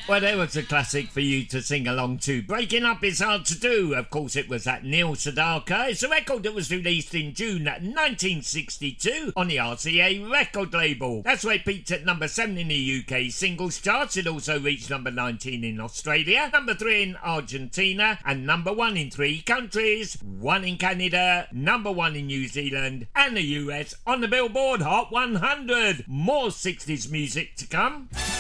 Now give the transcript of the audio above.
Well, there was a classic for you to sing along to. Breaking Up Is Hard to Do. Of course, it was that Neil Sedaka. It's a record that was released in June 1962 on the RCA record label. That's where it peaked at number 7 in the UK singles charts. It also reached number 19 in Australia, number 3 in Argentina, and number 1 in 3 countries, 1 in Canada, number 1 in New Zealand, and the US on the Billboard Hot 100. More 60s music to come.